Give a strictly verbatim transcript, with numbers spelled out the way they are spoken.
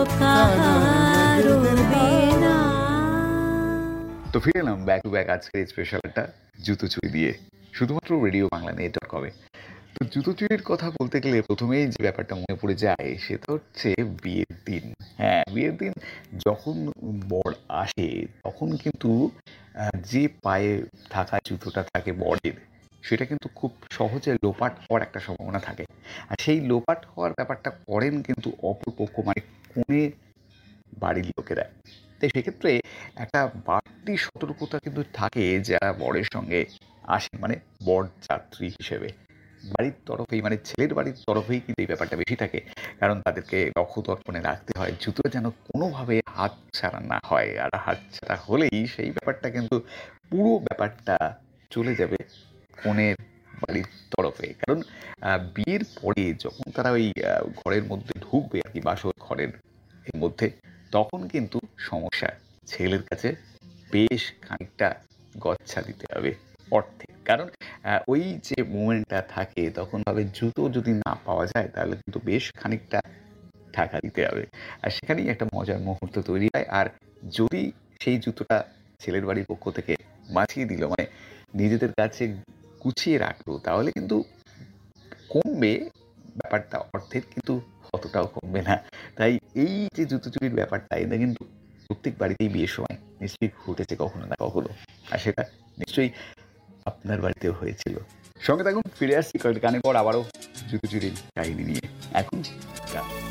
কাহারো বিনা। তো ফিরে এলাম ব্যাক টু ব্যাক আজকের এই স্পেশাল একটা জুতো চুরি দিয়ে, শুধুমাত্র রেডিও বাংলা নেট ডট কমে। তো জুতো চুরির কথা বলতে গেলে প্রথমেই যে ব্যাপারটা মনে পড়ে যায় সেটা হচ্ছে বিয়ের দিন। হ্যাঁ, বিয়ের দিন যখন বর আসে তখন কিন্তু আহ, যে পায়ে থাকা জুতোটা থাকে বরের, সেটা কিন্তু খুব সহজে লোপাট হওয়ার একটা সম্ভাবনা থাকে। আর সেই লোপাট হওয়ার ব্যাপারটা করেন কিন্তু অপরপক্ষ, মানে কনে বাড়ির লোকেরা। তাই সেক্ষেত্রে একটা বাড়তি সতর্কতা কিন্তু থাকে যারা বরের সঙ্গে আসে, মানে বরযাত্রী হিসেবে বাড়ির তরফেই, মানে ছেলের বাড়ির তরফেই কিন্তু এই ব্যাপারটা বেশি থাকে। কারণ তাদেরকে নখদর্পণে রাখতে হয় জুতো যেন কোনোভাবে হাত ছাড়া না হয়, আর হাত ছাড়া হলেই সেই ব্যাপারটা কিন্তু পুরো ব্যাপারটা চলে যাবে কনের বাড়ির তরফে। কারণ আহ, বিয়ের পরে যখন তারা ওই আহ, ঘরের মধ্যে ঢুকবে আর কি, বাসর ঘরের এর মধ্যে, তখন কিন্তু সমস্যা ছেলের কাছে বেশ খানিকটা গচ্ছা দিতে হবে অর্থে। কারণ আহ, ওই যে মুমেন্টটা থাকে তখন ভাবে জুতো যদি না পাওয়া যায় তাহলে কিন্তু বেশ খানিকটা টাকা দিতে হবে, আর সেখানেই একটা মজার মুহূর্ত তৈরি হয়। আর যদি সেই জুতোটা ছেলের বাড়ির পক্ষ থেকে বাঁচিয়ে দিল, মানে নিজেদের কাছে গুছিয়ে রাখলো, তাহলে কিন্তু কমবে ব্যাপারটা অর্থের, কিন্তু অতটাও কমবে না। তাই এই যে জুতো চুরির ব্যাপারটা, এটা কিন্তু প্রত্যেক বাড়িতেই বিয়ের সময় নিশ্চয়ই ঘটেছে কখনো না কখনো, আর সেটা নিশ্চয়ই আপনার বাড়িতেও হয়েছিল। সঙ্গে থাকুন, ফিরে আসছি কয়েকটা গানের পর আবারও জুতো চুরির কাহিনী নিয়ে। এখন